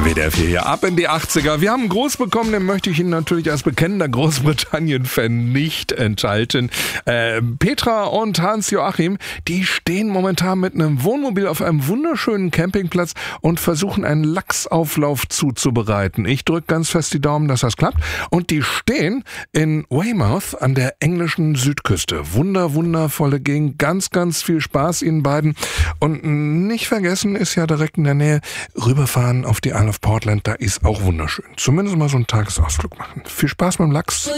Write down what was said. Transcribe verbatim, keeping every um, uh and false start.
W D R vier hier, ab in die achtziger. Wir haben einen Gruß bekommen, den möchte ich Ihnen natürlich als bekennender Großbritannien-Fan nicht enthalten. Äh, Petra und Hans-Joachim, die stehen momentan mit einem Wohnmobil auf einem wunderschönen Campingplatz und versuchen einen Lachsauflauf zuzubereiten. Ich drücke ganz fest die Daumen, dass das klappt. Und die stehen in Weymouth an der englischen Südküste. Wunder, wundervolle Gegend, ganz, ganz viel Spaß Ihnen beiden. Und nicht vergessen ist ja direkt in der Nähe, rüberfahren auf die Isle of Portland, da ist auch wunderschön. Zumindest mal so einen Tagesausflug machen. Viel Spaß beim Lachs.